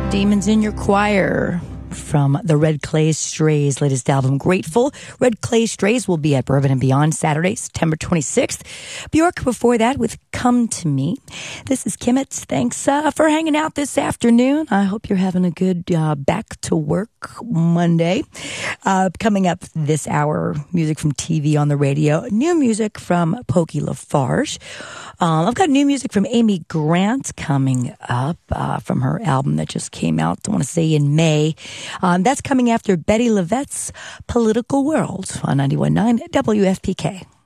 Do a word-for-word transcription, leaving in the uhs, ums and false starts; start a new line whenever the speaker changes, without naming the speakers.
Demons in Your Choir from the Red Clay Strays' latest album, Grateful. Red Clay Strays will be at Bourbon and Beyond Saturday, September twenty-sixth. Bjork before that with Come to Me. This is Kimmett. Thanks uh, for hanging out this afternoon. I hope you're having a good uh, back to work Monday. Uh, coming up this hour, music from T V on the radio, new music from Pokey LaFarge. Um, I've got new music from Amy Grant coming up uh, from her album that just came out, I want to say in May. Um, that's coming after Betty LaVette's Political World on ninety-one point nine W F P K.